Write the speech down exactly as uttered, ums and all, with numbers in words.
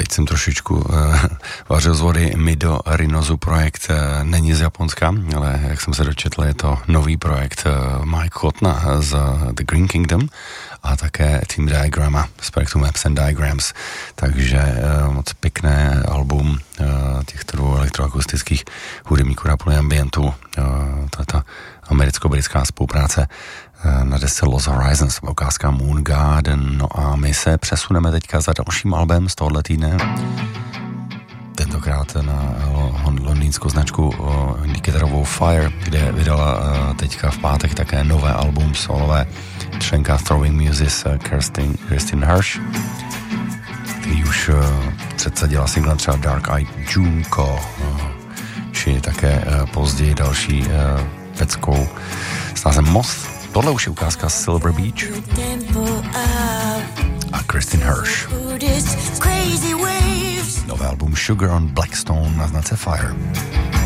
teď jsem trošičku uh, vařil z vody. Mido Rinozu projekt uh, není z Japonska, ale jak jsem se dočetl, je to nový projekt uh, Mike Hotna z uh, The Green Kingdom a také Team Diagrama z projektu Maps and Diagrams. Takže uh, moc pěkné album uh, těchto dvou elektroakustických hudebníků na polyambientu. Uh, tato americko-britská spolupráce uh, na desce Lost Horizons, ukázka Moon Garden. No a my se přesuneme teďka za dalším albem z tohohle týdne. Tentokrát na londýnskou značku kytarovou Fire, kde vydala uh, teďka v pátek také nové album solové členka Throwing Muses Kirsten, Kirsten Hirsch, který už uh, předsadila single třeba Dark Eyed Junko, uh, či také uh, později další uh, peckou s názvem Moth. Tohle už je ukázka Silver Beach a Kirsten Hirsch. Nové album Sugar on Blackstone na znace Fire.